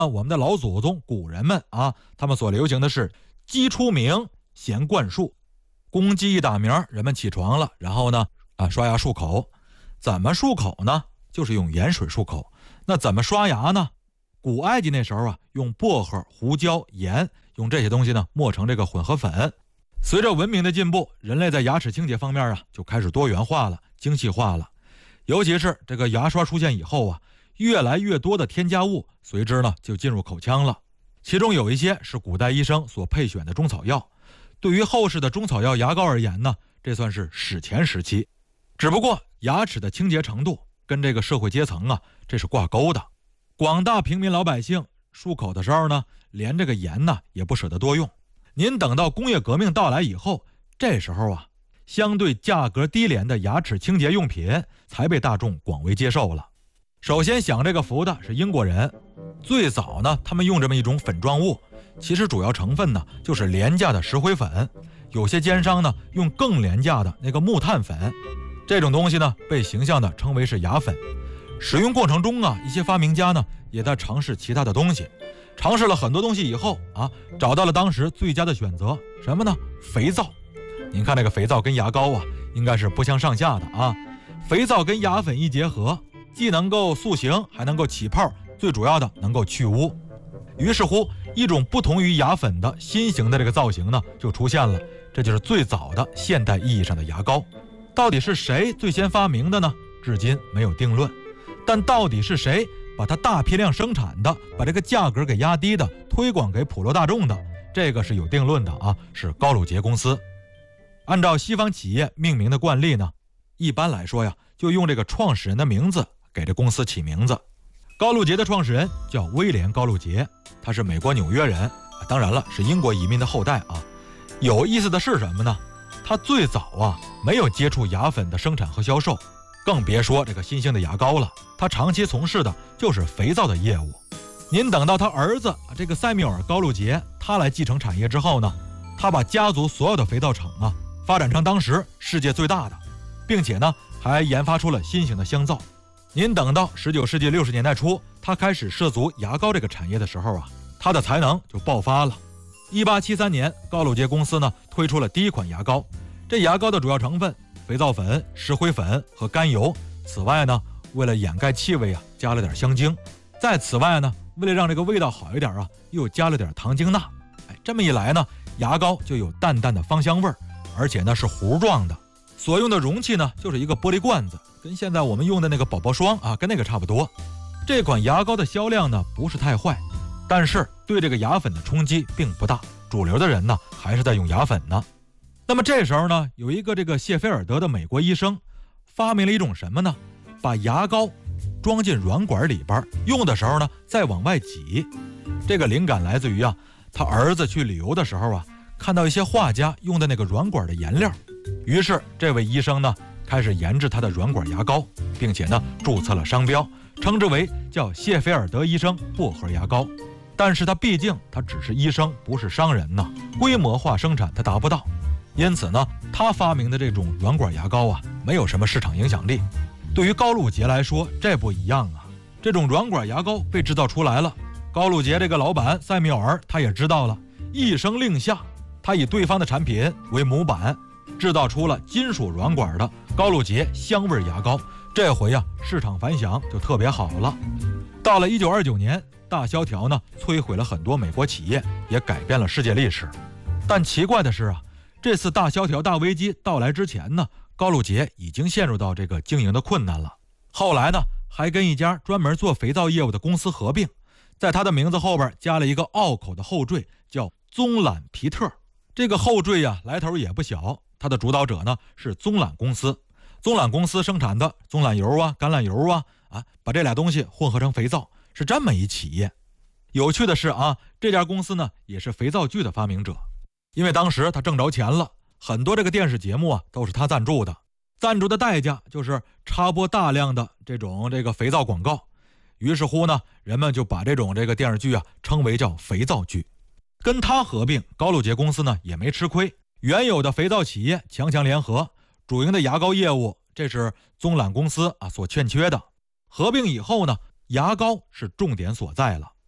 我们的老祖宗古人们啊，他们所流行的是鸡出鸣，衔冠树。公鸡一打鸣，人们起床了，然后呢刷牙漱口。怎么漱口呢？就是用盐水漱口。那怎么刷牙呢？古埃及那时候啊，用薄荷、胡椒、盐，用这些东西呢磨成这个混合粉。随着文明的进步，人类在牙齿清洁方面啊就开始多元化了，精细化了。尤其是这个牙刷出现以后啊，越来越多的添加物随之呢就进入口腔了。其中有一些是古代医生所配选的中草药。对于后世的中草药牙膏而言呢，这算是史前时期。只不过牙齿的清洁程度跟这个社会阶层啊这是挂钩的。广大平民老百姓漱口的时候呢，连这个盐呢也不舍得多用。您等到工业革命到来以后，这时候啊，相对价格低廉的牙齿清洁用品才被大众广为接受了。首先享这个福的是英国人。最早呢，他们用这么一种粉状物，其实主要成分呢就是廉价的石灰粉，有些奸商呢用更廉价的那个木炭粉。这种东西呢被形象的称为是牙粉。使用过程中啊，一些发明家呢也在尝试其他的东西，尝试了很多东西以后啊，找到了当时最佳的选择，什么呢？肥皂。您看这个肥皂跟牙膏啊，应该是不相上下的啊。肥皂跟牙粉一结合，既能够塑形，还能够起泡，最主要的能够去污。于是乎，一种不同于牙粉的新型的这个造型呢就出现了，这就是最早的现代意义上的牙膏。到底是谁最先发明的呢？至今没有定论。但到底是谁把它大批量生产的，把这个价格给压低的，推广给普罗大众的，这个是有定论的啊，是高露洁公司。按照西方企业命名的惯例呢，一般来说呀，就用这个创始人的名字给这公司起名字。高露洁的创始人叫威廉·高露洁，他是美国纽约人，当然了，是英国移民的后代啊。有意思的是什么呢？他最早啊没有接触牙粉的生产和销售，更别说这个新兴的牙膏了。他长期从事的就是肥皂的业务。您等到他儿子这个塞缪尔·高露洁他来继承产业之后呢，他把家族所有的肥皂厂啊发展成当时世界最大的，并且呢还研发出了新型的香皂。您等到19世纪60年代初，他开始涉足牙膏这个产业的时候啊，他的才能就爆发了。1873年，高露洁公司呢推出了第一款牙膏。这牙膏的主要成分肥皂粉、石灰粉和甘油。此外呢，为了掩盖气味啊，加了点香精。再此外呢，为了让这个味道好一点啊，又加了点糖精钠。这么一来呢，牙膏就有淡淡的芳香味儿，而且呢是糊状的。所用的容器呢就是一个玻璃罐子，跟现在我们用的那个宝宝霜啊，跟那个差不多。这款牙膏的销量呢不是太坏，但是对这个牙粉的冲击并不大，主流的人呢还是在用牙粉呢。那么这时候呢，有一个这个谢菲尔德的美国医生发明了一种什么呢？把牙膏装进软管里边，用的时候呢再往外挤。这个灵感来自于啊，他儿子去旅游的时候啊，看到一些画家用的那个软管的颜料，于是这位医生呢开始研制他的软管牙膏，并且呢注册了商标，称之为叫谢菲尔德医生薄荷牙膏。但是他毕竟他只是医生，不是商人呢，规模化生产他达不到，因此呢他发明的这种软管牙膏啊没有什么市场影响力。对于高露洁来说这不一样啊，这种软管牙膏被制造出来了，高露洁这个老板塞缪尔他也知道了，一声令下，他以对方的产品为模板，制造出了金属软管的高露洁香味牙膏。这回啊市场反响就特别好了。到了1929年，大萧条呢摧毁了很多美国企业，也改变了世界历史。但奇怪的是啊，这次大萧条大危机到来之前呢，高露洁已经陷入到这个经营的困难了。后来呢还跟一家专门做肥皂业务的公司合并，在他的名字后边加了一个拗口的后缀，叫棕榄皮特。这个后缀啊来头也不小，它的主导者呢是棕榄公司。棕榄公司生产的棕榄油啊、橄榄油啊，把这俩东西混合成肥皂，是这么一企业。有趣的是啊，这家公司呢也是肥皂剧的发明者，因为当时他挣着钱了，很多这个电视节目啊都是他赞助的，赞助的代价就是插播大量的这个肥皂广告。于是乎呢，人们就把这个电视剧啊称为叫肥皂剧。跟他合并，高露洁公司呢也没吃亏，原有的肥皂企业强强联合，主营的牙膏业务这是棕榄公司啊所欠缺的。合并以后呢，牙膏是重点所在了。